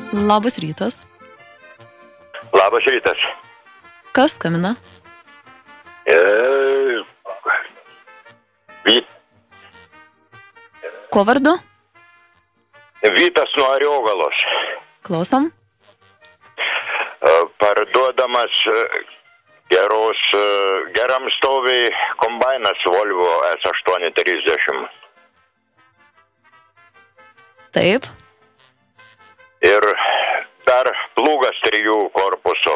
Labas rytas. Labas rytas. Kas skambina? Kuo vardu? Vytas nuo Ariogalos. Klausom. Parduodamas geram stoviai kombainas Volvo S830. Taip. Ir dar plūgas 3 korpusų.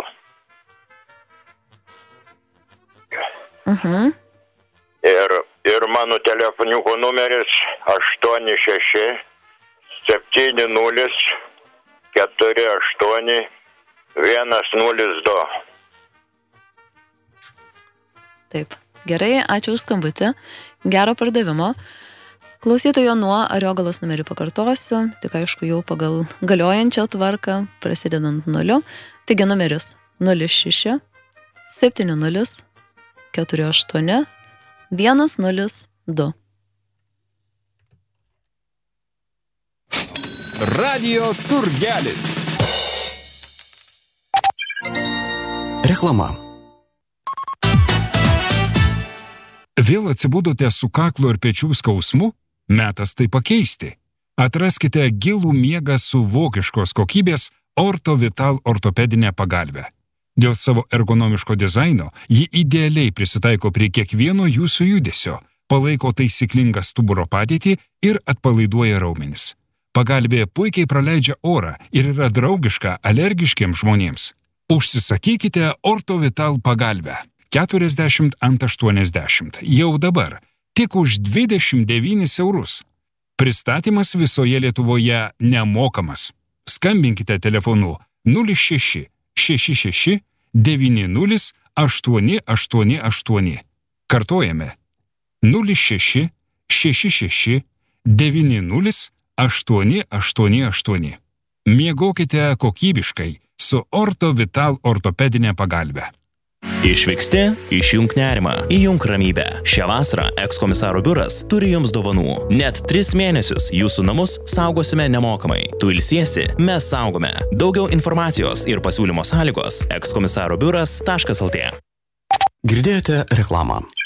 Ir mano telefoniuko numeris 86 70 48 102. Taip. Gerai, ačiū už skambutį. Gero pardavimo. Klausytojo nuo Ariogalos numerį pakartosiu, tik aišku jau pagal galiojančią tvarką, prasidedant 0. Taigi numeris 06 70 48 102. Radio turgelis. Reklama. Vėl atsibudote su kaklo ir pečių skausmu? Metas tai pakeisti. Atraskite gilų miegą su vokiškos kokybės Orto Vital ortopedinė pagalvė. Dėl savo ergonomiško dizaino ji idealiai prisitaiko prie kiekvieno jūsų judesio, palaiko taisyklingą stuburo padėtį ir atpalaiduoja raumenis. Pagalvė puikiai praleidžia orą ir yra draugiška alergiškiems žmonėms. Užsisakykite Orto Vital pagalvę 40 ant 80 jau dabar, tik už 29 eurus. Pristatymas visoje Lietuvoje nemokamas. Skambinkite telefonu 06 66 90 888. Kartojame 06 66 90 888. Miegokite kokybiškai su Orto Vital ortopedinė pagalvė. Išvyksti, išjunk nerimą, įjunk ramybę. Šią vasarą ekskomisaro biuras turi jums dovanų. Net 3 mėnesius jūsų namus saugosime nemokamai. Tu ilsiesi, mes saugome. Daugiau informacijos ir pasiūlymo sąlygos ekskomisaro biuras.lt. Girdėjote reklamą.